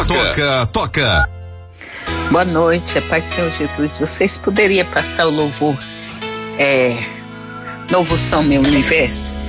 Toca. Boa noite, Pai Senhor Jesus. Vocês poderiam passar o louvor Novo Som Meu Universo?